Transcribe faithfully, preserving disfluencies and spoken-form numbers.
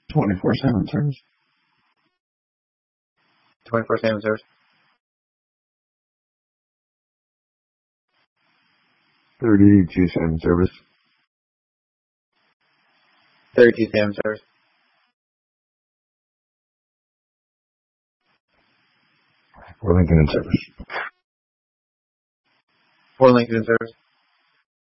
twenty-four seven service. twenty-four seven service. thirty-two seven service. thirty-two seven service. For Lincoln in service. For Lincoln in service.